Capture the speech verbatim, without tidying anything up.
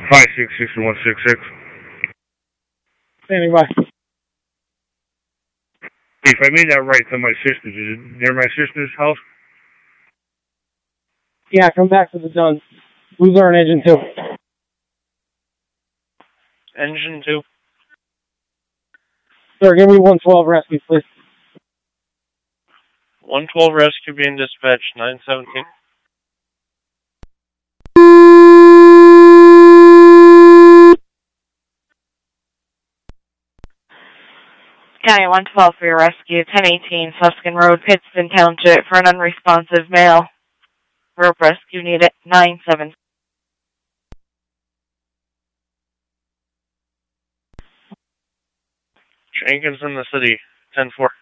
five six six one six six. Standing by. If I made that right, to my sister's. Is it near my sister's house? Yeah, come back to the Duns. Who's on engine two? Engine two. Sir, give me one twelve rescue, please. one twelve rescue being dispatched, nine seventeen. County one twelve for your rescue, ten eighteen Suskin Road, Pittston Township, for an unresponsive male. Rope rescue needed, nine seven. Jenkins in the city, ten four.